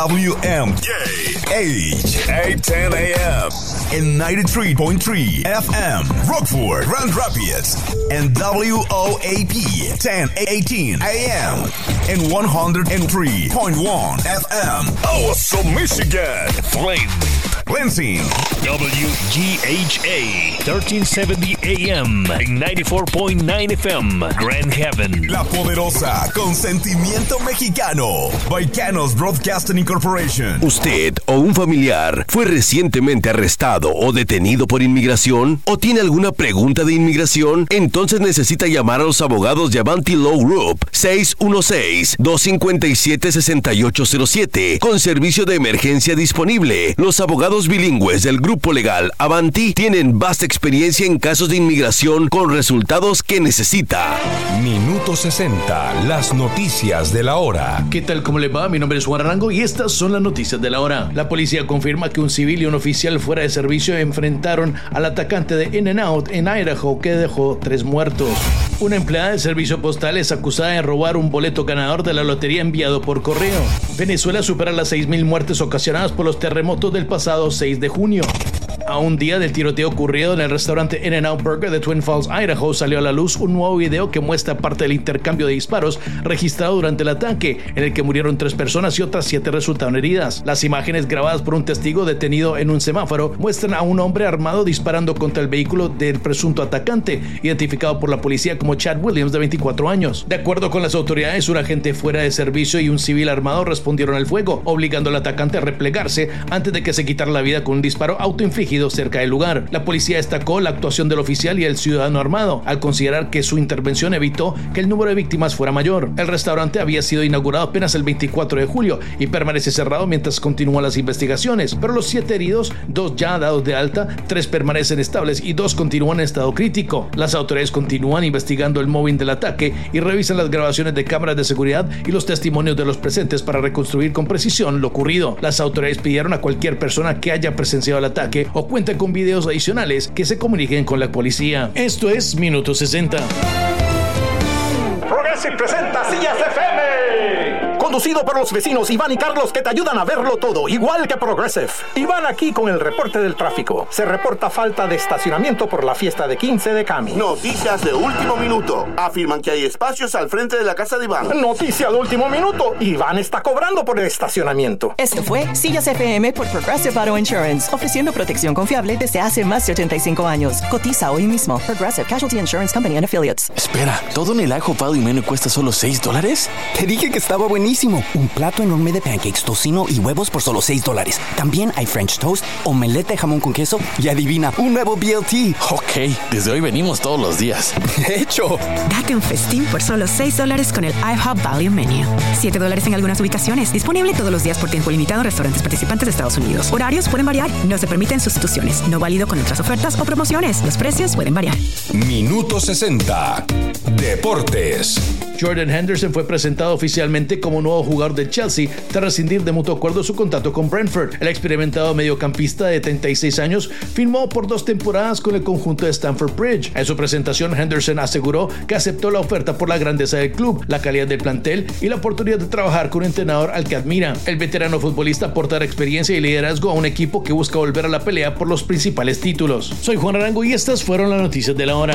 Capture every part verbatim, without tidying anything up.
W M K H eight ten A M and ninety-three point three F M Rockford, Grand Rapids, and W O A P ten eighteen A M and one oh three point one F M Awesome, Michigan. Flint, Lansing, W G H A thirteen seventy A M and ninety-four point nine F M Grand Haven. La poderosa con sentimiento mexicano. Baicanos Broadcasting Incorporation. ¿Usted o un familiar fue recientemente arrestado o detenido por inmigración? ¿O tiene alguna pregunta de inmigración? Entonces necesita llamar a los abogados de Avanti Law Group seis uno seis, dos cinco siete, seis ocho cero siete con servicio de emergencia disponible. Los abogados bilingües del grupo legal Avanti tienen vasta experiencia en casos de inmigración con resultados que necesita. Minuto sesenta, las noticias de la hora. ¿Qué tal? ¿Cómo le va? Mi nombre es Juan Arango y estas son las noticias de la hora. La policía confirma que un civil y un oficial fuera de servicio enfrentaron al atacante de In-N-Out en Idaho que dejó tres muertos. Una empleada de servicio postal es acusada de robar un boleto ganador de la lotería enviado por correo. Venezuela supera las seis mil muertes ocasionadas por los terremotos del pasado seis de junio. A un día del tiroteo ocurrido en el restaurante In-N-Out Burger de Twin Falls, Idaho, salió a la luz un nuevo video que muestra parte del intercambio de disparos registrado durante el ataque, en el que murieron tres personas y otras siete resultaron heridas. Las imágenes grabadas por un testigo detenido en un semáforo muestran a un hombre armado disparando contra el vehículo del presunto atacante, identificado por la policía como Chad Williams, de veinticuatro años. De acuerdo con las autoridades, un agente fuera de servicio y un civil armado respondieron al fuego, obligando al atacante a replegarse antes de que se quitara la vida con un disparo autoinfligido cerca del lugar. La policía destacó la actuación del oficial y el ciudadano armado, al considerar que su intervención evitó que el número de víctimas fuera mayor. El restaurante había sido inaugurado apenas el veinticuatro de julio y permanece cerrado mientras continúan las investigaciones, pero los siete heridos, dos ya dados de alta, tres permanecen estables y dos continúan en estado crítico. Las autoridades continúan investigando el móvil del ataque y revisan las grabaciones de cámaras de seguridad y los testimonios de los presentes para reconstruir con precisión lo ocurrido. Las autoridades pidieron a cualquier persona que haya presenciado el ataque o cuenta con videos adicionales que se comuniquen con la policía. Esto es Minuto sesenta. Progressive presenta Sillas F M. Conducido por los vecinos Iván y Carlos, que te ayudan a verlo todo, igual que Progressive. Iván aquí con el reporte del tráfico. Se reporta falta de estacionamiento por la fiesta de quince de Cami. Noticias de último minuto. Afirman que hay espacios al frente de la casa de Iván. Noticia de último minuto. Iván está cobrando por el estacionamiento. Esto fue Sillas F M por Progressive Auto Insurance, ofreciendo protección confiable desde hace más de ochenta y cinco años. Cotiza hoy mismo. Progressive Casualty Insurance Company and Affiliates. Espera, ¿todo en el ajo pado y menú cuesta solo seis dólares? Te dije que estaba buenísimo. Un plato enorme de pancakes, tocino y huevos por solo seis dólares. También hay French toast, omelette de jamón con queso y adivina, un nuevo B L T. Ok, desde hoy venimos todos los días. De hecho. Date un festín por solo seis dólares con el IHOP Value Menu. siete dólares en algunas ubicaciones. Disponible todos los días por tiempo limitado en restaurantes participantes de Estados Unidos. Horarios pueden variar. No se permiten sustituciones. No válido con otras ofertas o promociones. Los precios pueden variar. Minuto sesenta. Deportes. Jordan Henderson fue presentado oficialmente como nuevo jugador del Chelsea tras rescindir de mutuo acuerdo su contrato con Brentford. El experimentado mediocampista de treinta y seis años firmó por dos temporadas con el conjunto de Stamford Bridge. En su presentación, Henderson aseguró que aceptó la oferta por la grandeza del club, la calidad del plantel y la oportunidad de trabajar con un entrenador al que admira. El veterano futbolista aportará experiencia y liderazgo a un equipo que busca volver a la pelea por los principales títulos. Soy Juan Arango y estas fueron las noticias de la hora.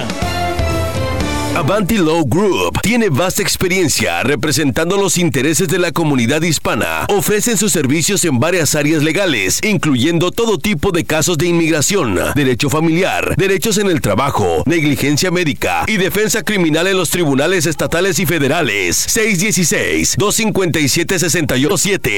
Avanti Law Group tiene vasta experiencia representando los intereses de la comunidad hispana. Ofrecen sus servicios en varias áreas legales, incluyendo todo tipo de casos de inmigración, derecho familiar, derechos en el trabajo, negligencia médica y defensa criminal en los tribunales estatales y federales. seis uno seis, dos cinco siete, seis ocho siete